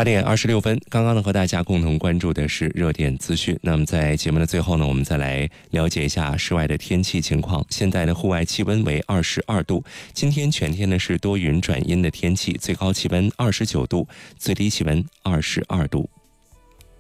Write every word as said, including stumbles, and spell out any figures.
八点二十六分，刚刚呢和大家共同关注的是热点资讯。那么在节目的最后呢，我们再来了解一下室外的天气情况。现在的户外气温为二十二度，今天全天呢是多云转阴的天气，最高气温二十九度，最低气温二十二度。